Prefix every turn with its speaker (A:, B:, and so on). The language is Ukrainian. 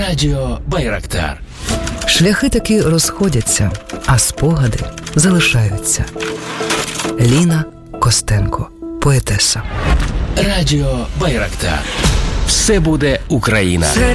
A: Радіо Байрактар.
B: Шляхи таки розходяться, а спогади залишаються. Ліна Костенко, поетеса.
A: Радіо Байрактар. Все буде Україна.